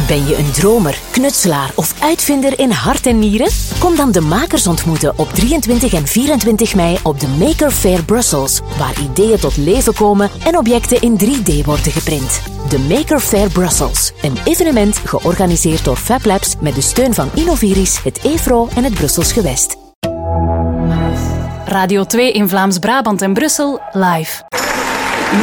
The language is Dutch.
Ben je een dromer, knutselaar of uitvinder in hart en nieren? Kom dan de makers ontmoeten op 23 en 24 mei op de Maker Faire Brussels, waar ideeën tot leven komen en objecten in 3D worden geprint. De Maker Faire Brussels, een evenement georganiseerd door Fab Labs met de steun van Innoviris, het EFRO en het Brussels Gewest. Radio 2 in Vlaams-Brabant en Brussel live.